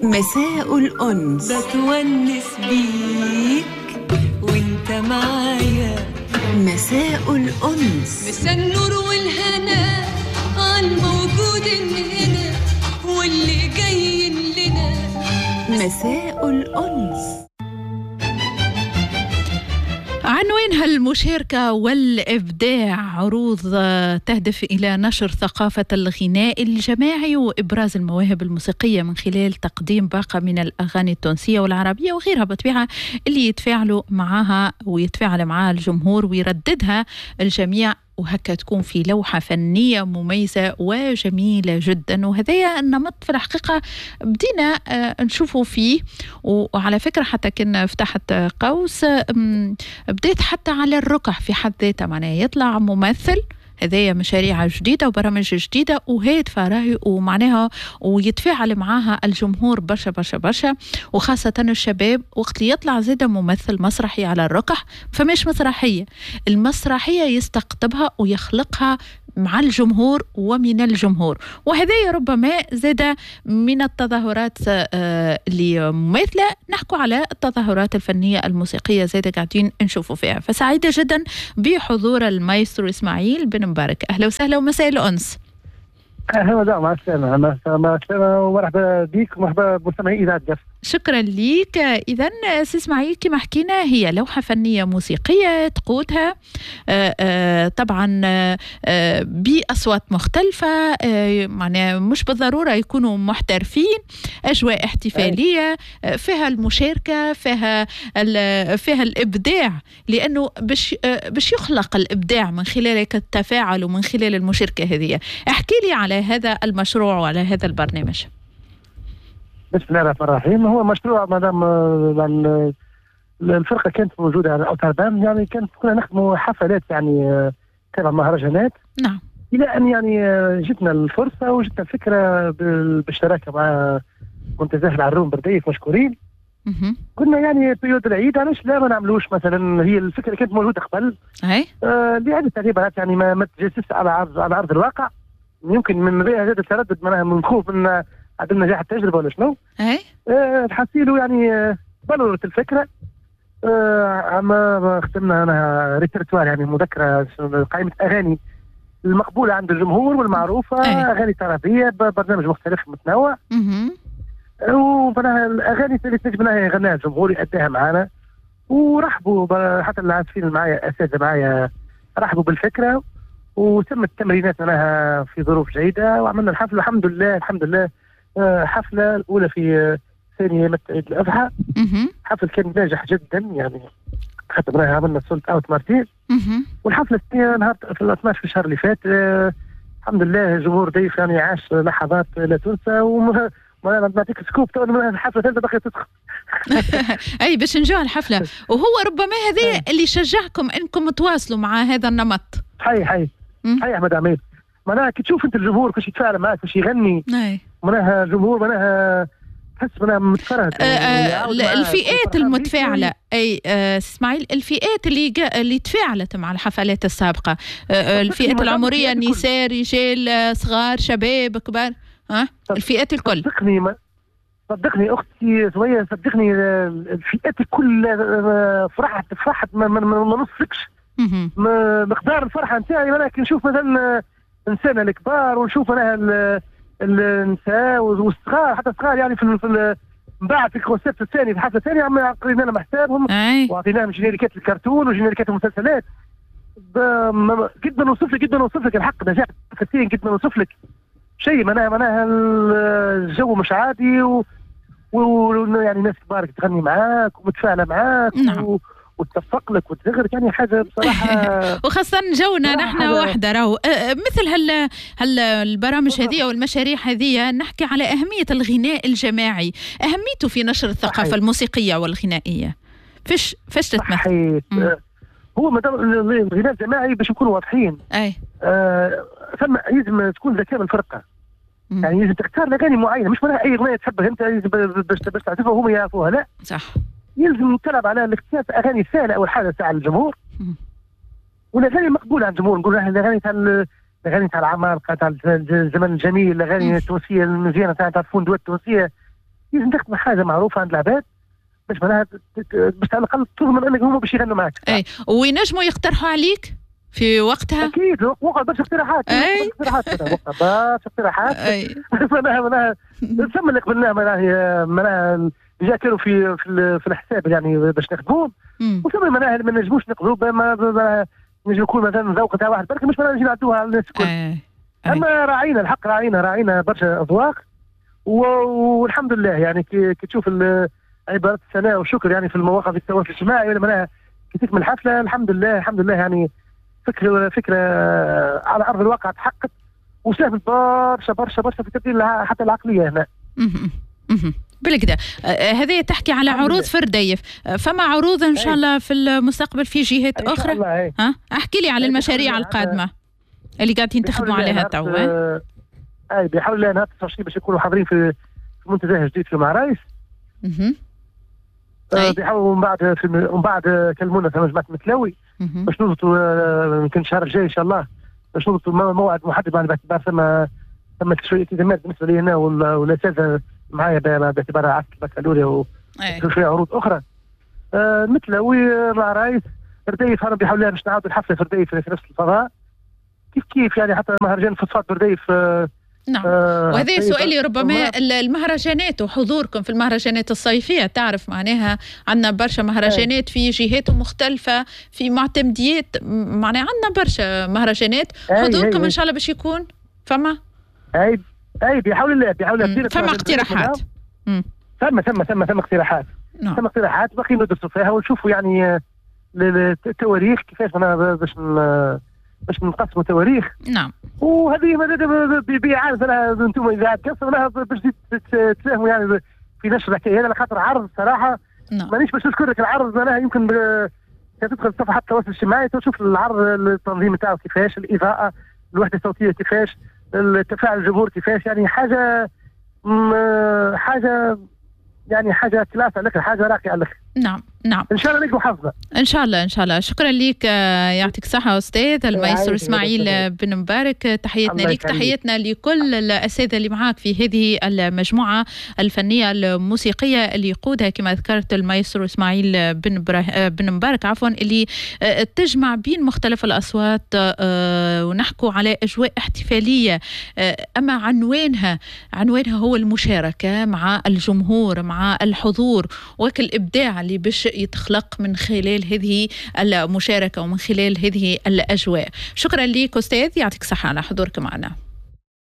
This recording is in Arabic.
مساء الأنس بتونس بيك وانت معايا. مساء الأنس مساء النور والهنا عالموجود هنا واللي جاي لنا. مساء الأنس عنوان هالمشاركة والإبداع عروض تهدف إلى نشر ثقافة الغناء الجماعي وإبراز المواهب الموسيقية من خلال تقديم باقة من الأغاني التونسية والعربية وغيرها بطبيعة اللي يتفاعلوا معها ويتفاعل معها الجمهور ويرددها الجميع، وهكا تكون في لوحة فنية مميزة وجميلة جدا. وهذا النمط في الحقيقة بدينا نشوفه فيه، وعلى فكرة حتى كنا فتحت قوس بديت حتى على الركح في حد ذاته، معناه يطلع ممثل، هذه مشاريع جديدة وبرامج جديدة وهادفة راهي ومعناها ويتفاعل معاها الجمهور برشا برشا برشا، وخاصة الشباب. وقت اللي يطلع زيد ممثل مسرحي على الركح فماش مسرحية، المسرحية يستقطبها ويخلقها مع الجمهور ومن الجمهور، وهذا ربما زاد من التظاهرات اللي مماثلة نحكوا على التظاهرات الفنية الموسيقية زاد قاعدين نشوفوا فيها. فسعيدة جدا بحضور المايسترو إسماعيل بن مبارك. أهلا وسهلا ومساء الأنس. اهلا وسهلا، مع السلامه ومرحبا بك ومرحبا بمستمعي اذاعه جف. شكرا ليك. اذا سي اسماعيل كما حكينا هي لوحه فنيه موسيقيه تقودها طبعا باصوات مختلفه، معناها مش بالضروره يكونوا محترفين، اجواء احتفاليه فيها المشاركه، فيها الابداع، لانه باش يخلق الابداع من خلال التفاعل ومن خلال المشاركه هذه. احكي لي على هذا المشروع وعلى هذا البرنامج. بسم الله الرحمن الرحيم. هو مشروع مادام الفرقه كانت موجوده على اوتاربان، يعني كنا نخدموا حفلات يعني تبع مهرجانات. نعم. الى ان يعني جتنا الفرصه وجتنا الفكره بالشراكه مع منتزه العروم برديف مشكورين. كنا يعني بيود العيد علاش لا ما نعملوش مثلا، هي الفكره كانت موجوده قبل لعده اعتبارات يعني ما تجسس على ارض الواقع. يمكن من بها زاد التردد معناها من خوف من عدم نجاح التجربه ولا شنو. تحصيله يعني بلورت الفكره. اما ختمنا انا ريبرتوار يعني مذكره قائمه اغاني المقبوله عند الجمهور والمعروفه، اغاني طربيه برنامج مختلف متنوع. ومعناها الاغاني اللي تنجم يغنيها الجمهور يأديها معنا، ورحبوا حتى العازفين معايا اساتذه معايا رحبوا بالفكره، وتم التمرينات معناها في ظروف جيده، وعملنا الحفله الحمد لله الحمد لله. حفله الاولى في ثاني عيد الاضحى. حفل كان ناجح جدا يعني، حتى معناها عملنا سولد اوت مرتين. والحفله الثانيه نهار في 12 في الشهر اللي فات. الحمد لله الجمهور ضيف يعني عاش لحظات لا تنسى. وانا نعطيك سكوب تو الحفله الثالثه باقيه تدخل. اي باش نجوا الحفله، وهو ربما هذا اللي شجعكم انكم تواصلوا مع هذا النمط. حي احمد عميد، معناها كي تشوف انت الجمهور كيفاش يتفاعل معك كيفاش يغني، معناها الجمهور معناها تحس معناها متفرد. الفئات المتفاعله اي اسماعيل، الفئات اللي تفاعلت مع الحفلات السابقه، الفئات العمريه، نساء رجال صغار شباب كبار، الفئات الكل. صدقني اختي سويه، صدقني الفئات الكل فرحت ما نصفكش مقدار الفرحه نتاعي. انا كي نشوف مثلا انسان الكبار ونشوف انا النساء والصغار، حتى الصغار يعني في من بعد في الكونسيبت الثاني في الحفله الثانيه عم قرينا لهم حسابهم واعطيناهم جينيريكات الكرتون وجينيريكات المسلسلات. قد ما نوصف لك الحق نجاح كثير، قد ما نوصف لك شيء معناها الجو مش عادي، يعني ناس كبار تغني معاك ومتفاعله معاك. وتتفق لك وتغرك، يعني حاجه بصراحه وخاصه جونا نحن وحده راهو مثل البرامج هذه والمشاريع هذه. نحكي على اهميه الغناء الجماعي، اهميته في نشر الثقافه الموسيقيه والغنائيه. فاش تتمثل؟ هو مادام الغناء الجماعي باش نكونوا واضحين، ثم لازم تكون ذكاء الفرقه. يعني لازم تختار اغاني معينه، مش معناها اي اغنيه تحبها انت باش تعرفها وهم يعرفوها، لا صح. يلزم تلعب على الاختيار اغاني سهله اول حاجه تاع الجمهور، والاغاني المقبوله عند الجمهور. نقول الاغاني تاع العمالقه تاع الزمن الجميل، الاغاني التونسيه المزيانه تاع الفندوات التونسيه، لازم تخدم حاجه معروفه عند العباد باش معناها باش على الاقل تضمن انك هما باش يغنوا معك. اي وينجموا يقترحوا عليك في وقتها؟ اكيد وقت برشا اقتراحات. برشا اقتراحات معناها ثم اللي قبلناه معناها جا كانوا في الحساب يعني باش نخدموهم، وثم معناها ما نجموش نقبلوا نجم يكون مثلا ذوق تاع واحد برك مش معناها نجي نعطوها على الناس الكل. اما راعينا الحق راعينا برشا اذواق والحمد لله يعني كي تشوف عبارات الثناء والشكر يعني في المواقف التواصل الاجتماعي ولا معناها كي تكمل الحفله الحمد لله يعني فكره على ارض الواقع تحققت وساهمت برشا في تبديل حتى العقليه هنا. بالكدا هذه تحكي على عروض في رديف، فما عروض ان شاء الله في المستقبل في جهات اخرى؟ ها احكي لي على المشاريع القادمه اللي قاعدين تخدموا عليها تو. اي بحول الله نهار 29 باش يكونوا حاضرين في منتزه جديد في معرايس. بيحاولوا من بعد كلمونا في مجموعه متلاوي باش نضبطوا يمكن الشهر الجاي ان شاء الله باش نضبطوا موعد محدد على باعتبار ثم شويه التزامات بالنسبه لي انا والاساتذه معايا باعتبار عكس البكالوريا وشويه عروض اخرى. متلاوي معرايس رديف انا بحول الله باش نعاودوا الحفله في رديف في نفس الفضاء كيف يعني حتى مهرجان فوسفات برديف. نعم وهذا سؤالي ربما المهرجانات وحضوركم في المهرجانات الصيفية، تعرف معناها عندنا برشا مهرجانات في جهات مختلفة في معتمديات، معناها عندنا برشا مهرجانات. حضوركم إن شاء الله باش يكون فما بحول الله فما اقتراحات. ثم اقتراحات. ثم اقتراحات باقي ندرسوا فيها ونشوفوا يعني التواريخ كيفاش باش نقسموا تواريخ. نعم وهذه بيعرف انتم اذا قسموا باش تفهموا يعني في نشر الحكايه هذا خاطر عرض صراحه. مانيش باش نذكر لك العرض معناها يمكن تدخل صفحات التواصل الاجتماعي تشوف العرض التنظيم نتاعو كيفاش، الاضاءه، الوحده الصوتيه كيفاش، التفاعل الجمهور كيفاش، يعني حاجه يعني حاجه كلاسه لك حاجه راقيه لك. نعم ان شاء الله نلقوا حظنا ان شاء الله. شكرا لك يعطيك الصحه استاذ المايسترو اسماعيل بن مبارك. تحياتنا لك، تحياتنا لكل الاساتذه اللي معاك في هذه المجموعه الفنيه الموسيقيه اللي يقودها كما ذكرت المايسترو اسماعيل بن مبارك اللي تجمع بين مختلف الاصوات ونحكوا على اجواء احتفاليه. اما عنوانها هو المشاركه مع الجمهور مع الحضور والابداع اللي باش يتخلق من خلال هذه المشاركة ومن خلال هذه الأجواء. شكرا لك أستاذ، يعطيك الصحة على حضورك معنا.